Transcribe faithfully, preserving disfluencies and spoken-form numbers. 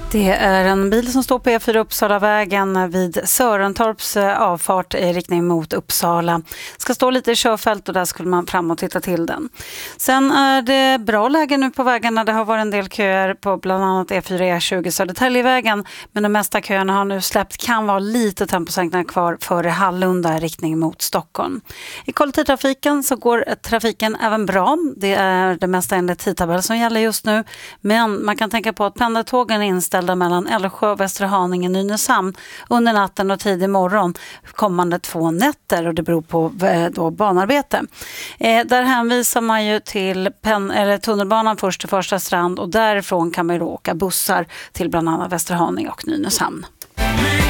Det är en bil som står på E fyra Uppsalavägen vid Sörentorps avfart i riktning mot Uppsala. Ska stå lite i körfält och där skulle man fram och titta till den. Sen är det bra läge nu på vägarna. Det har varit en del köer på bland annat E fyra E tjugo Södertäljevägen. Men de mesta köerna har nu släppt. Kan vara lite temposänkningar kvar före Hallunda i riktning mot Stockholm. I kollektivtrafiken så går trafiken även bra. Det är det mesta enligt tidtabell som gäller just nu. Men man kan tänka på att pendeltågen är inställda mellan Älvsjö och Västra Haninge Nynäshamn under natten och tidig morgon kommande två nätter, och det beror på då banarbete. Eh, där hänvisar man ju till pen, eller tunnelbanan först till Första Strand, och därifrån kan man ju åka bussar till bland annat Västra Haninge och Nynäshamn.